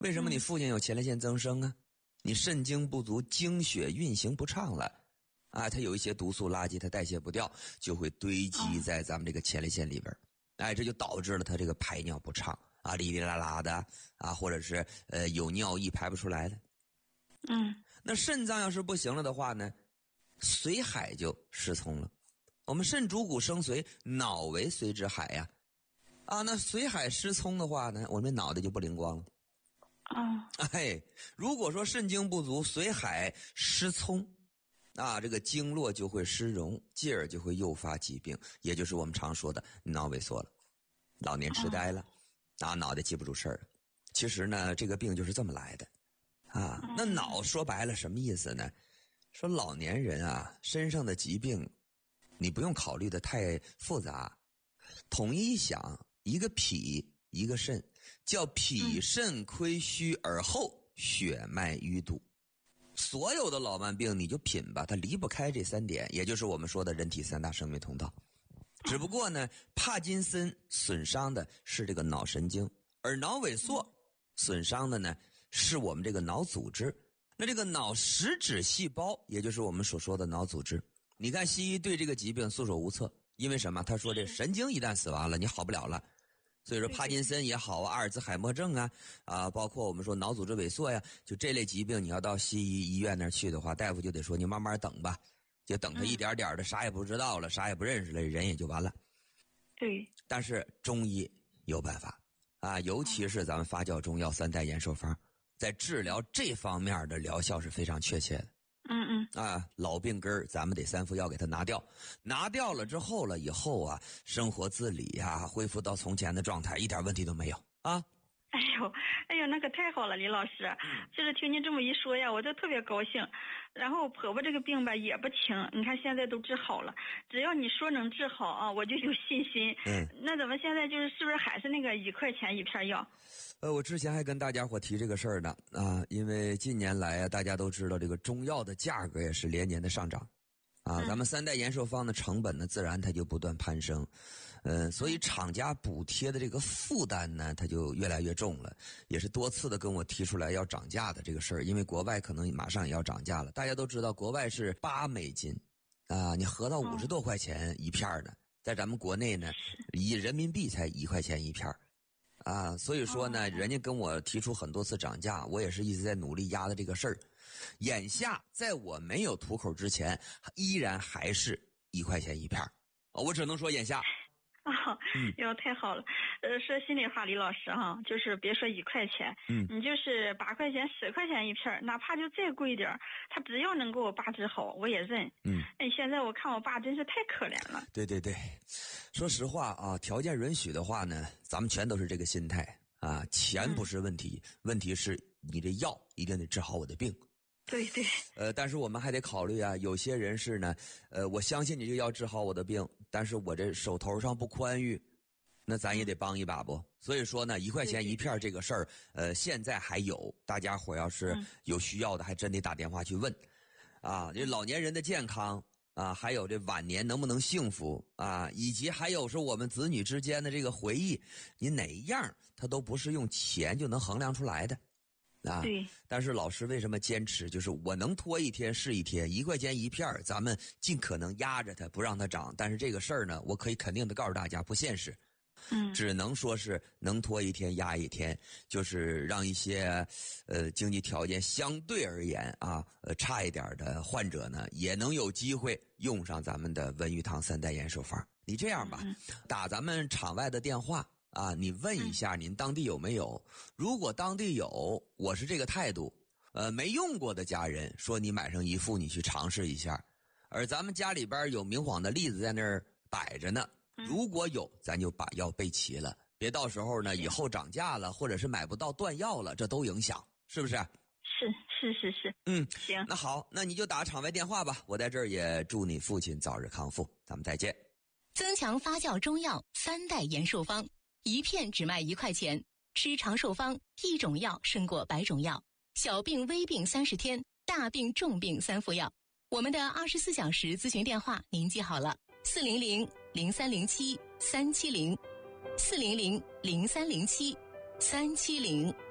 为什么你父亲有前列腺增生啊？你肾精不足，精血运行不畅了啊，它有一些毒素垃圾它代谢不掉，就会堆积在咱们这个前列腺里边，哎，这就导致了它这个排尿不畅啊，哩哩啦啦的啊，或者是有尿意排不出来的。那肾脏要是不行了的话呢，髓海就失聪了。我们肾主骨生髓，脑为髓之海呀。啊，那髓海失聪的话呢，我们脑袋就不灵光了。哎，如果说肾精不足，髓海失聪，啊，这个经络就会失容，进而就会诱发疾病，也就是我们常说的脑萎缩了，老年痴呆了，啊，脑袋记不住事儿了。其实呢，这个病就是这么来的。啊，那脑说白了什么意思呢？说老年人啊，身上的疾病，你不用考虑的太复杂，统一想，一个脾，一个肾，叫脾肾亏虚而后血脉淤堵。所有的老慢病你就品吧，它离不开这3点，也就是我们说的人体3大生命通道。只不过呢，帕金森损伤的是这个脑神经，而脑萎缩损伤的呢是我们这个脑组织。那这个脑实质细胞，也就是我们所说的脑组织，你看西医对这个疾病束手无策，因为什么？他说这神经一旦死亡了，你好不了了。所以说帕金森也好啊，阿尔兹海默症啊，包括我们说脑组织萎缩呀，就这类疾病，你要到西医医院那儿去的话，大夫就得说你慢慢等吧，就等他一点点的，啥也不知道了，啥也不认识了，人也就完了。 对。但是中医有办法啊，尤其是咱们发酵中药3代延寿方，在治疗这方面的疗效是非常确切的。啊，老病根咱们得3副药给它拿掉，拿掉了之后了以后啊，生活自理啊，恢复到从前的状态，一点问题都没有啊。 哎呦，那可太好了，李老师，就是听您这么一说呀，我就特别高兴。然后婆婆这个病吧也不轻，你看现在都治好了，只要你说能治好啊，我就有信心。那怎么现在是不是还是那个1块钱1片药？ 我之前还跟大家伙提这个事儿呢啊，因为近年来啊，大家都知道这个中药的价格也是连年的上涨。啊，咱们3代延寿方的成本呢，自然它就不断攀升，所以厂家补贴的这个负担呢，它就越来越重了，也是多次的跟我提出来要涨价的这个事儿，因为国外可能马上也要涨价了。大家都知道，国外是8美金，啊，你合到50多块钱一片呢，在咱们国内呢，以人民币才1块钱一片。啊，所以说呢，人家跟我提出很多次涨价，我也是一直在努力压的这个事儿。眼下在我没有吐口之前，依然还是1块钱一片。我只能说眼下。 哟，太好了。说心里话，李老师哈，就是别说1块钱，你就是8块钱、10块钱一片，哪怕就再贵点，他只要能给我爸治好，我也认。现在我看我爸真是太可怜了。 对，说实话啊，条件允许的话呢，咱们全都是这个心态啊，钱不是问题，问题是你这药一定得治好我的病。 对。 但是我们还得考虑啊，有些人是呢，我相信你这药治好我的病，但是我这手头上不宽裕，那咱也得帮一把不？所以说呢，1块钱一片这个事儿，现在还有，大家伙要是有需要的，还真得打电话去问。啊，这老年人的健康啊，还有这晚年能不能幸福啊，以及还有是我们子女之间的这个回忆，你哪一样它都不是用钱就能衡量出来的。啊， 对， 但是老师为什么坚持？就是我能拖1天是1天，1块钱一片，咱们尽可能压着它，不让它涨。但是这个事儿呢，我可以肯定的告诉大家，不现实。只能说是能拖1天压1天，就是让一些经济条件相对而言啊差一点的患者呢，也能有机会用上咱们的文玉堂3代延寿方。你这样吧，打咱们场外的电话。啊，你问一下您当地有没有？如果当地有，我是这个态度。没用过的家人说你买上1副，你去尝试一下。而咱们家里边有明晃的例子在那儿摆着呢，如果有，咱就把药备齐了，别到时候呢以后涨价了，或者是买不到断药了，这都影响，是不是？ 是。行， 那好，那你就打场外电话吧。我在这儿也祝你父亲早日康复，咱们再见。 增强发酵中药3代延寿方。1片只卖1块钱，吃长寿方，1种药胜过100种药。小病微病30天，大病重病3副药。我们的24小时咨询电话您记好了，400-0307-370，400-0307-370。